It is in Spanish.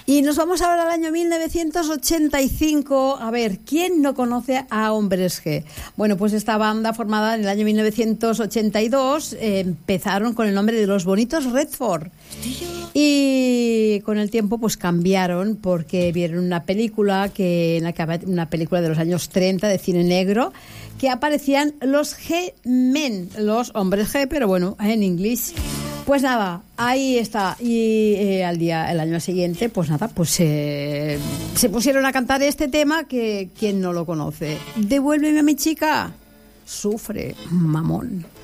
Y nos vamos ahora al año 1985. A ver, ¿quién no conoce a Hombres G? Bueno, pues esta banda, formada en el año 1982, empezaron con el nombre de Los Bonitos Redford. Y con el tiempo pues cambiaron porque vieron una película una película de los años 30 de cine negro, que aparecían los G-Men, los hombres G, pero bueno, en inglés. Pues nada, ahí está. Y el año siguiente, pues nada, pues se pusieron a cantar este tema que quien no lo conoce. Devuélveme a mi chica. Sufre, mamón.